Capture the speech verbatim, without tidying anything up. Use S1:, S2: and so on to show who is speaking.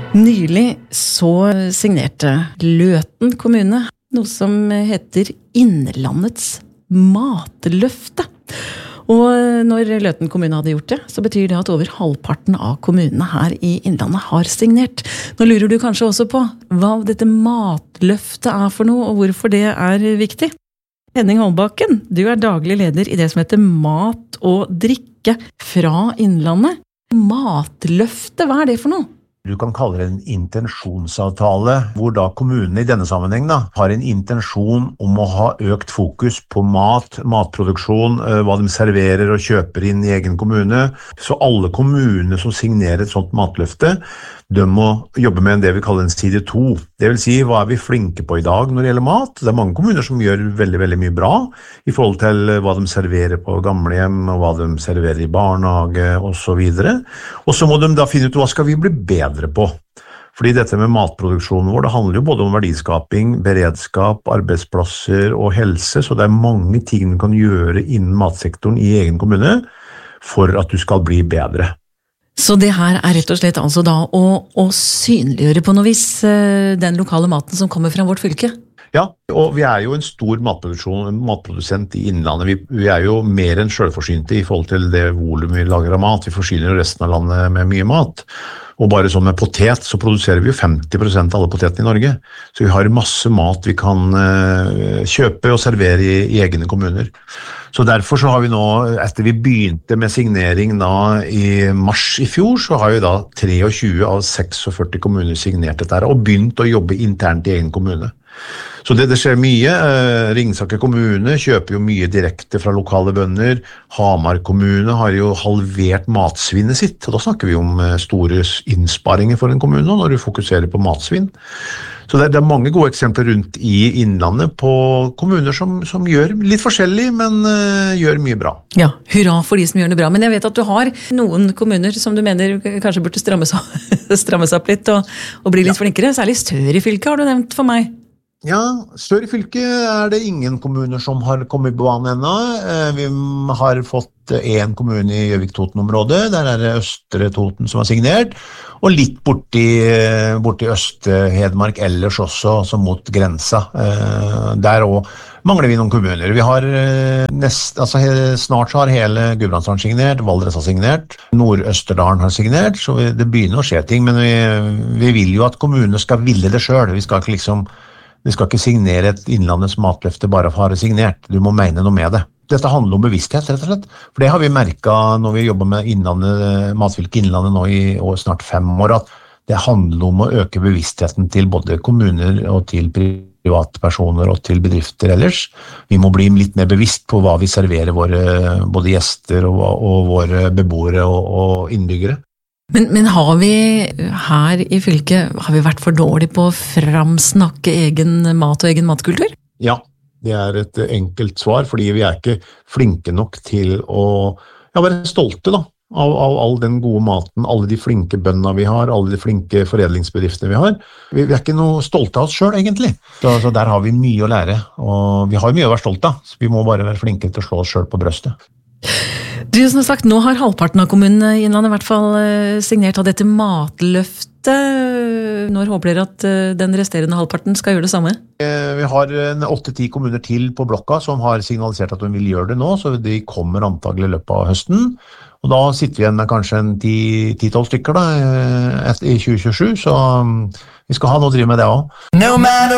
S1: Nylig så signerte Løten kommune noe som heter Innlandets matløfte. Og når Løten kommune hadde gjort det, så betyr det at over halvparten av kommunene her i Innlandet har signert. Nå lurer du kanskje også på hva dette matløftet er for noe, og hvorfor det er viktig. Henning Holbakken, du er daglig leder i det som heter Mat og drikke fra Innlandet. Matløfte, hva er det for noe?
S2: Du kan kalle det en intensjonsavtale, hvor da kommunene i denne sammenheng da, har en intensjon om å ha økt fokus på mat, matproduksjon, hva de serverer og kjøper inn i egen kommune. Så alle kommunene som signerer et sånt matløfte, de må jobbe med det vi kaller en side to. Det vil si, hva er vi flinke på i dag når det gjelder mat? Det er mange kommuner som gjør veldig, veldig mye bra i forhold til hva de serverer på gamlehjem, og hva de serverer i barnehage, og så videre. Og så må de da finne ut hva skal vi bli bedre på. Fordi dette med matproduksjonen vår, det handler jo både om verdiskaping, beredskap, arbeidsplasser og helse, så det er mange ting du kan gjøre innen matsektoren i egen kommune for at du skal bli bedre.
S1: Så det her er rett og slett altså da å, å synliggjøre på noe vis den lokale maten som kommer fra vårt fylke?
S2: Ja, og vi er jo en stor matproduksjon, matprodusent i Innlandet. Vi, vi er jo mer enn selvforsynte i forhold til det volum vi lager av mat. Vi forsyner jo resten av landet med mye mat. Og bare sånn med potet, så produserer vi jo femti prosent av alle potetene i Norge. Så vi har masse mat vi kan uh, kjøpe og servere i, i egne kommuner. Så derfor så har vi nå, etter vi begynte med signering da i mars i fjor, så har vi da tjuetre av førtiseks kommuner signert dette her, og begynt å jobbe internt i egen kommune. Så det, det skjer mye. Ringsaker kommune kjøper jo mye direkte fra lokale bønder. Hamar kommune har jo halvert matsvinnet sitt, og da snakker vi om store innsparinger for en kommune når du fokuserer på matsvinn. Så det er, det er mange gode eksempler rundt i Innlandet på kommuner som, som gjør litt forskjellig, men uh, gjør mye bra.
S1: Ja, hurra for de som gjør det bra. Men jeg vet at du har noen kommuner som du mener kanskje burde strammes opp, strammes opp litt og, og bli litt ja. flinkere. Særlig større i fylket har du nevnt for meg.
S2: Ja, større i fylket er det ingen kommuner som har kommet på banen ennå. Vi har fått en kommune i Gjøvik-Toten-området, der er det Østre Toten som har signert, og litt borti, borti Øst-Hedmark ellers også, altså mot grensa. Der også mangler vi noen kommuner. Vi har nest, altså snart så har hele Gudbrandsdalen signert, Valdres har signert, Nord-Østerdalen har signert, så det begynner å skje ting, men vi, vi vil jo at kommunene skal ville det selv. Vi skal ikke liksom Vi skal ikke signere et Innlandets matløfte bare for å ha det signert. Du må mene noe med det. Dette handler om bevissthet, rett og slett. For det har vi merket når vi jobber med Innlandet, matfylket Innlandet nå i år, snart fem år, at det handler om å øke bevisstheten til både kommuner og til privatpersoner og til bedrifter ellers. Vi må bli litt mer bevisst på hva vi serverer våre både gjester og, og våre beboere og, og innbyggere.
S1: Men, men har vi her i fylket, har vi vært for dårlige på å framsnakke egen mat og egen matkultur?
S2: Ja, det er et enkelt svar, fordi vi er ikke flinke nok til å ja, være stolte da, av, av all den gode maten, alle de flinke bøndene vi har, alle de flinke foredlingsbedriftene vi har. Vi, vi er ikke noe stolte av oss selv, egentlig. Så, så der har vi mye å lære, og vi har mye å være stolte av, så vi må bare være flinke til å slå oss selv på brøstet.
S1: Du, som sagt, nå har halvparten av kommunene i Innlandet i hvert fall signert av dette matløftet. Når håper dere at den resterende halvparten skal gjøre det samme?
S2: Vi har åtte-ti kommuner til på blokka som har signalisert at de vil gjøre det nå, så de kommer antagelig i løpet av høsten. Og da sitter vi igjen med kanskje en ti-tolv stykker da, i tjue tjuesju, så vi skal ha noe å drive med det også. No matter